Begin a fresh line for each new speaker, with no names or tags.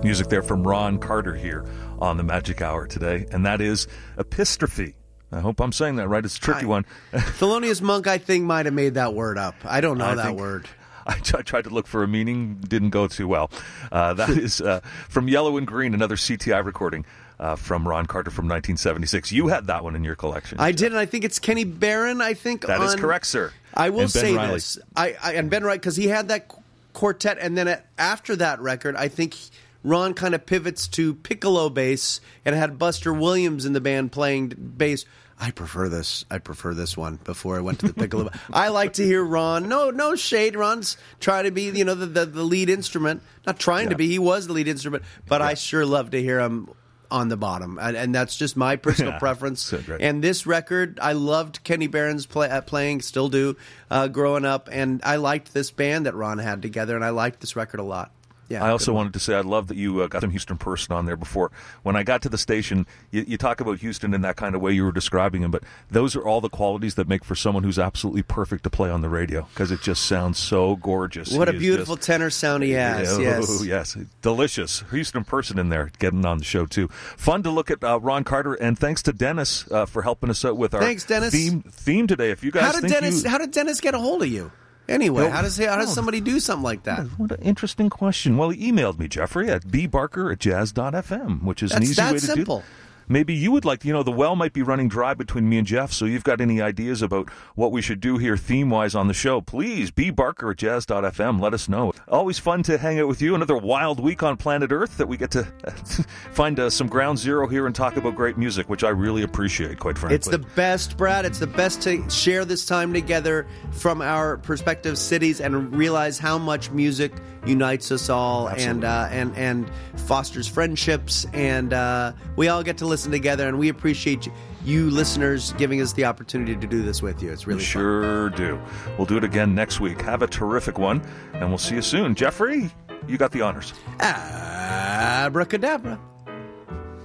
Music there from Ron Carter here on the Magic Hour today, and that is Epistrophe. I hope I'm saying that right. It's a tricky one.
Thelonious Monk, I think, might have made that word up. I don't know that word.
I tried to look for a meaning, didn't go too well. That is from Yellow and Green, another CTI recording from Ron Carter from 1976. You had that one in your collection.
I did, and I think it's Kenny Barron, I think.
That is correct, sir.
I will say this. And Ben Riley, because he had that quartet, and then after that record, I think Ron kind of pivots to piccolo bass and had Buster Williams in the band playing bass. I prefer this one before I went to the piccolo. I like to hear Ron. No shade. Ron's trying to be, the lead instrument. Not trying to be. He was the lead instrument. But I sure love to hear him on the bottom. And that's just my personal preference.
So great.
And this record, I loved Kenny Barron's playing, still do, growing up. And I liked this band that Ron had together, and I liked this record a lot. Yeah,
I also wanted to say I love that you got some Houston person on there before. When I got to the station, you talk about Houston in that kind of way you were describing him, but those are all the qualities that make for someone who's absolutely perfect to play on the radio, because it just sounds so gorgeous.
What a beautiful tenor sound he has.
Yes. Delicious. Houston person in there getting on the show, too. Fun to look at Ron Carter, and thanks to Dennis for helping us out with our theme today. If you guys
how did Dennis get a hold of you? Anyway, how does somebody do something like that?
What an interesting question. Well, he emailed me, Jeffrey, at bbarker@jazz.fm, which is an easy way to
simple.
do. Maybe you would like, the well might be running dry between me and Jeff, so you've got any ideas about what we should do here theme-wise on the show, please, bbarker@jazz.fm, let us know. Always fun to hang out with you. Another wild week on planet Earth that we get to find some ground zero here and talk about great music, which I really appreciate, quite frankly.
It's the best, Brad. It's the best to share this time together from our perspective cities and realize how much music unites us all and fosters friendships, and we all get to listen together, and we appreciate you listeners giving us the opportunity to do this with you. It's really fun.
Sure do. We'll do it again next week. Have a terrific one, and we'll see you soon. Jeffrey, you got the honors.
Abracadabra.